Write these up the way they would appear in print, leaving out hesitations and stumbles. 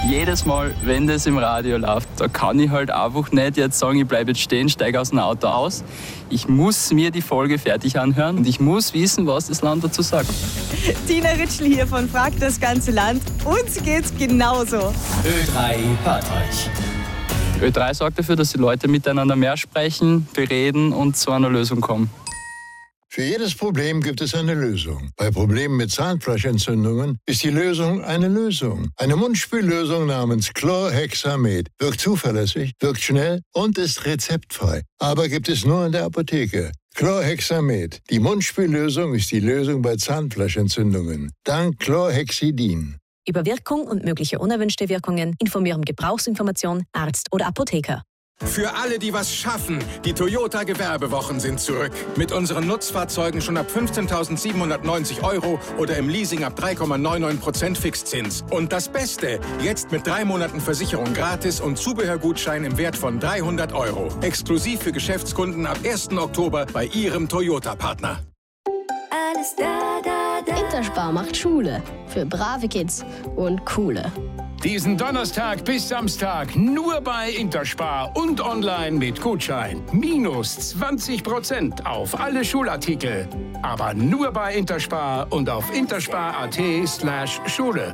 jedes Mal, wenn das im Radio läuft, da kann ich halt einfach nicht jetzt sagen, ich bleibe jetzt stehen, steige aus dem Auto aus. Ich muss mir die Folge fertig anhören und ich muss wissen, was das Land dazu sagt. Tina Ritschl hier von Fragt das ganze Land. Uns geht's genauso. Ö3 hört euch. Ö3 sorgt dafür, dass die Leute miteinander mehr sprechen, bereden und zu einer Lösung kommen. Für jedes Problem gibt es eine Lösung. Bei Problemen mit Zahnfleischentzündungen ist die Lösung eine Lösung. Eine Mundspüllösung namens Chlorhexamet wirkt zuverlässig, wirkt schnell und ist rezeptfrei. Aber gibt es nur in der Apotheke. Chlorhexamet. Die Mundspüllösung ist die Lösung bei Zahnfleischentzündungen. Dank Chlorhexidin. Über Wirkung und mögliche unerwünschte Wirkungen informieren Gebrauchsinformation, Arzt oder Apotheker. Für alle, die was schaffen, die Toyota Gewerbewochen sind zurück. Mit unseren Nutzfahrzeugen schon ab 15.790 € oder im Leasing ab 3,99% Fixzins. Und das Beste, jetzt mit 3 Monaten Versicherung gratis und Zubehörgutschein im Wert von 300 €. Exklusiv für Geschäftskunden ab 1. Oktober bei Ihrem Toyota-Partner. Alles da, da, da. Interspar macht Schule für brave Kids und coole. Diesen Donnerstag bis Samstag nur bei Interspar und online mit Gutschein. Minus 20% auf alle Schulartikel. Aber nur bei Interspar und auf interspar.at/Schule.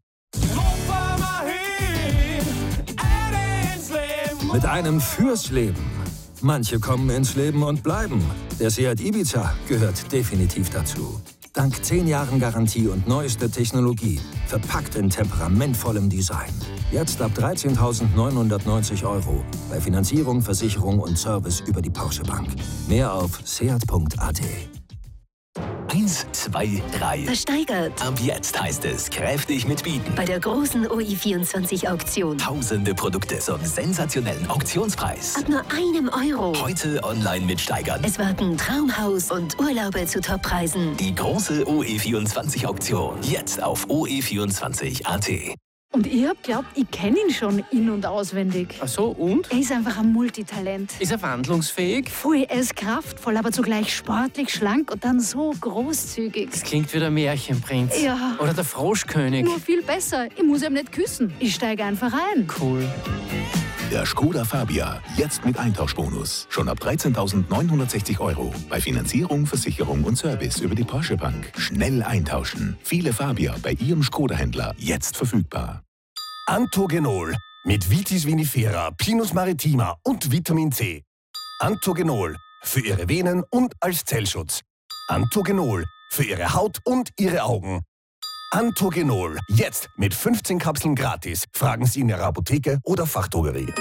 Mit einem fürs Leben. Manche kommen ins Leben und bleiben. Der Seat Ibiza gehört definitiv dazu. Dank 10 Jahren Garantie und neuester Technologie. Verpackt in temperamentvollem Design. Jetzt ab 13.990 €. Bei Finanzierung, Versicherung und Service über die Porsche Bank. Mehr auf seat.at. 1, 2, 3. Versteigert. Ab jetzt heißt es kräftig mitbieten. Bei der großen OI24-Auktion. Tausende Produkte zum sensationellen Auktionspreis. Ab nur €1. Heute online mitsteigern. Es warten Traumhaus und Urlaube zu Toppreisen. Die große OE24-Auktion. Jetzt auf OE24.at. Und ich hab geglaubt, ich kenne ihn schon in- und auswendig. Ach so, und? Er ist einfach ein Multitalent. Ist er wandlungsfähig? Voll, er ist kraftvoll, aber zugleich sportlich, schlank und dann so großzügig. Das klingt wie der Märchenprinz. Ja. Oder der Froschkönig. Nur viel besser. Ich muss ihm nicht küssen. Ich steige einfach ein. Cool. Der Skoda Fabia, jetzt mit Eintauschbonus. Schon ab 13.960 €. Bei Finanzierung, Versicherung und Service über die Porsche Bank. Schnell eintauschen. Viele Fabia bei Ihrem Skoda-Händler jetzt verfügbar. Antogenol mit Vitis vinifera, Pinus maritima und Vitamin C. Antogenol für Ihre Venen und als Zellschutz. Antogenol für Ihre Haut und Ihre Augen. Antogenol, jetzt mit 15 Kapseln gratis. Fragen Sie in Ihrer Apotheke oder Fachdrogerie.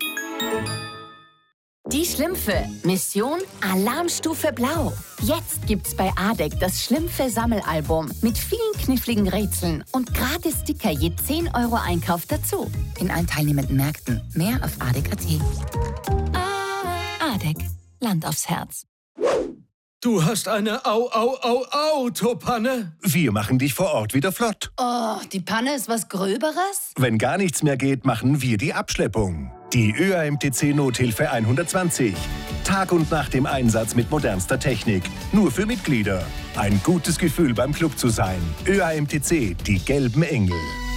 Die Schlümpfe. Mission Alarmstufe Blau. Jetzt gibt's bei ADEC das Schlümpfe-Sammelalbum mit vielen kniffligen Rätseln und gratis Sticker je 10 € Einkauf dazu. In allen teilnehmenden Märkten. Mehr auf ADEC.at. ADEC. Land aufs Herz. Du hast eine Autopanne? Wir machen dich vor Ort wieder flott. Oh, die Panne ist was Gröberes? Wenn gar nichts mehr geht, machen wir die Abschleppung. Die ÖAMTC Nothilfe 120. Tag und Nacht im Einsatz mit modernster Technik. Nur für Mitglieder. Ein gutes Gefühl beim Club zu sein. ÖAMTC, die gelben Engel.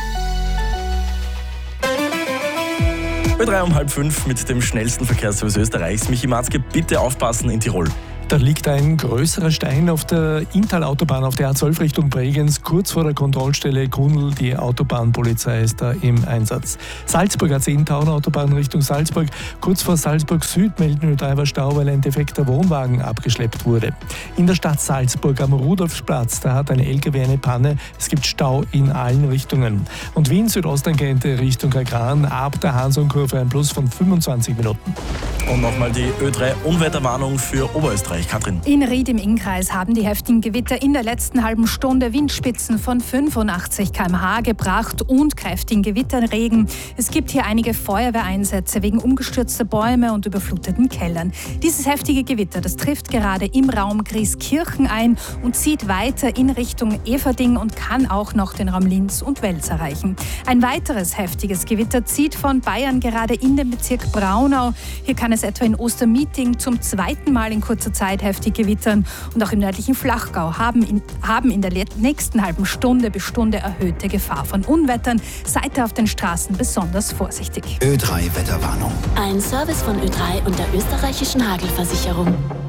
Bei 4:30 mit dem schnellsten Verkehrsservice Österreichs. Michi Matzke, bitte aufpassen in Tirol. Da liegt ein größerer Stein auf der Inntal-Autobahn auf der A12 Richtung Bregenz, kurz vor der Kontrollstelle Grunl. Die Autobahnpolizei ist da im Einsatz. Salzburg A10-Autobahn Richtung Salzburg. Kurz vor Salzburg Süd melden Treiber Stau, weil ein defekter Wohnwagen abgeschleppt wurde. In der Stadt Salzburg am Rudolfsplatz, da hat ein LKW eine Panne. Es gibt Stau in allen Richtungen. Und Wien Südosttangente Richtung Agran ab der Hansonkurve ein Plus von 25 Minuten. Und nochmal die Ö3-Unwetterwarnung für Oberösterreich. Katrin. In Ried im Innkreis haben die heftigen Gewitter in der letzten halben Stunde Windspitzen von 85 km/h gebracht und kräftigen Gewitterregen. Es gibt hier einige Feuerwehreinsätze wegen umgestürzter Bäume und überfluteten Kellern. Dieses heftige Gewitter, das trifft gerade im Raum Grieskirchen ein und zieht weiter in Richtung Everding und kann auch noch den Raum Linz und Wels erreichen. Ein weiteres heftiges Gewitter zieht von Bayern gerade in den Bezirk Braunau. Hier kann es etwa in Ostermieting zum zweiten Mal in kurzer Zeit österreichweit heftig gewittern. Und auch im nördlichen Flachgau haben in der nächsten halben Stunde bis Stunde erhöhte Gefahr von Unwettern. Seid auf den Straßen besonders vorsichtig. Ö3 Wetterwarnung. Ein Service von Ö3 und der österreichischen Hagelversicherung.